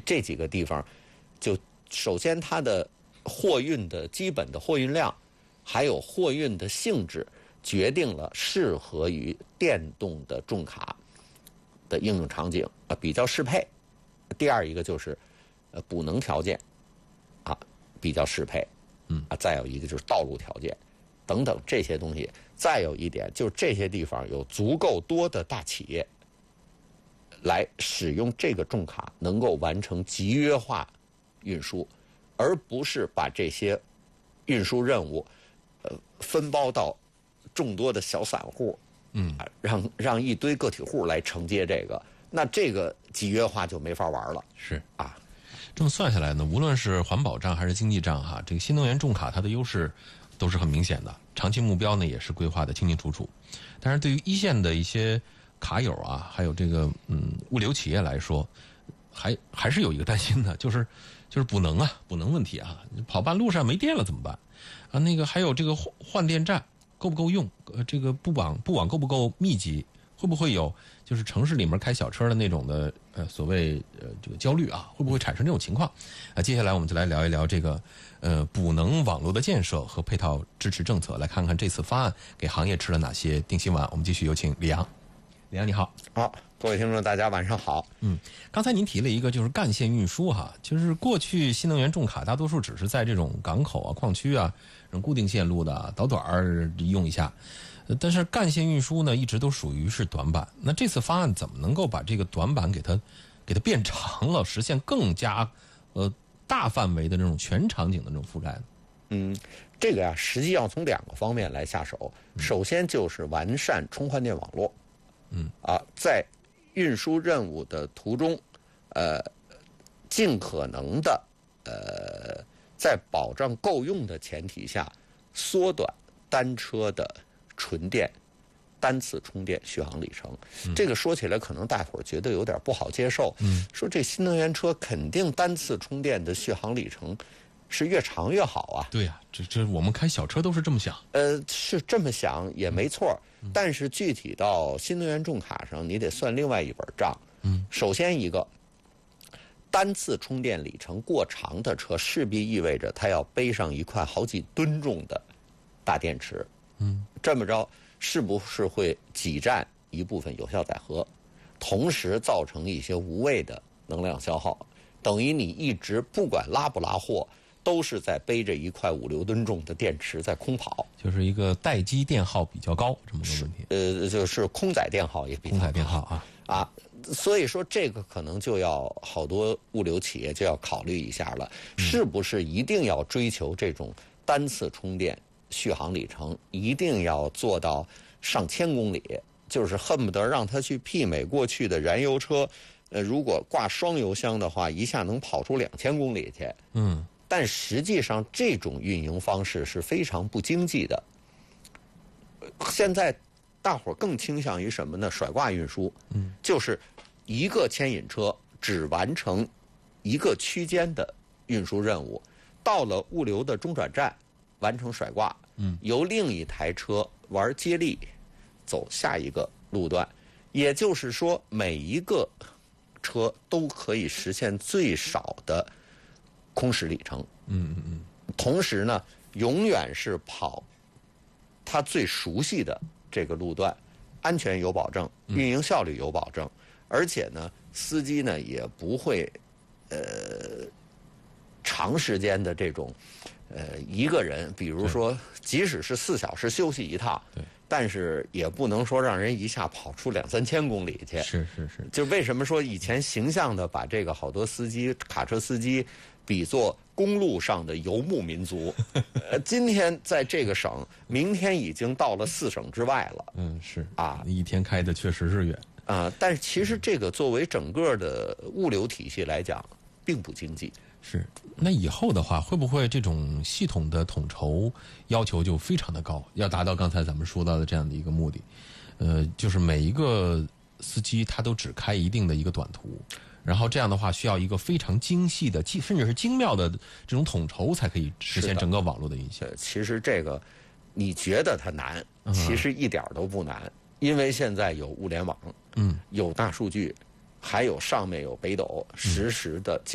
这几个地方，就首先它的货运的基本的货运量，还有货运的性质，决定了适合于电动的重卡的应用场景比较适配。第二一个就是补能条件比较适配，再有一个就是道路条件等等这些东西。再有一点就是这些地方有足够多的大企业来使用这个重卡，能够完成集约化运输，而不是把这些运输任务分包到众多的小散户，让一堆个体户来承接这个，那这个集约化就没法玩了。 是啊，这么算下来呢，无论是环保账还是经济账哈，这个新能源重卡它的优势都是很明显的，长期目标呢也是规划的清清楚楚。但是对于一线的一些卡友啊，还有这个物流企业来说，还是有一个担心的，就是补能问题啊，跑半路上没电了怎么办啊？那个还有这个换电站够不够用？这个布网够不够密集？会不会有就是城市里面开小车的那种的所谓这个焦虑啊？会不会产生这种情况？接下来我们就来聊一聊这个补能网络的建设和配套支持政策，来看看这次方案给行业吃了哪些定心丸。我们继续有请李阳。李阳你好。 好，各位听众大家晚上好。 刚才您提了一个就是干线运输哈，就是过去新能源重卡大多数只是在这种港口啊、矿区啊、这种固定线路的导短用一下，但是干线运输呢一直都属于是短板。那这次方案怎么能够把这个短板给它变长了，实现更加大范围的这种全场景的这种覆盖呢？ 这个实际要从2个方面来下手。首先就是完善充换电网络。在运输任务的途中，尽可能的在保障够用的前提下，缩短单车的纯电单次充电续航里程。这个说起来可能大伙儿觉得有点不好接受，说这新能源车肯定单次充电的续航里程是越长越好啊。 对呀，这我们开小车都是这么想。 是这么想也没错，但是具体到新能源重卡上，你得算另外一本账。首先一个，单次充电里程过长的车，势必意味着它要背上一块好几吨重的大电池。这么着是不是会挤占一部分有效载荷，同时造成一些无谓的能量消耗？等于你一直不管拉不拉货，都是在背着一块5、6吨重的电池在空跑， 就是一个待机电耗比较高这么个问题。 就是空载电耗也比较高。 空载电耗所以说这个可能就要好多物流企业就要考虑一下了，是不是一定要追求这种单次充电续航里程一定要做到上千公里，就是恨不得让它去媲美过去的燃油车。如果挂双油箱的话，一下能跑出2000公里去。但实际上这种运营方式是非常不经济的。现在大伙儿更倾向于什么呢？甩挂运输。就是一个牵引车只完成一个区间的运输任务，到了物流的中转站完成甩挂，由另一台车玩接力走下一个路段。也就是说每一个车都可以实现最少的空时里程。同时呢，永远是跑他最熟悉的这个路段，安全有保证，运营效率有保证，而且呢，司机呢也不会长时间的这种一个人，比如说即使是4小时休息一趟，但是也不能说让人一下跑出2、3千公里去。 是。 就为什么说以前形象的把这个好多司机、卡车司机比作公路上的游牧民族，今天在这个省，明天已经到了4省之外了。 是一天开的确实是远但是其实这个作为整个的物流体系来讲，并不经济。 是，那以后的话，会不会这种系统的统筹要求就非常的高，要达到刚才咱们说到的这样的一个目的？就是每一个司机他都只开一定的一个短途，然后这样的话需要一个非常精细的甚至是精妙的这种统筹，才可以实现整个网络的运行。 其实这个你觉得它难，其实一点都不难，因为现在有物联网，有大数据，还有上面有北斗实时的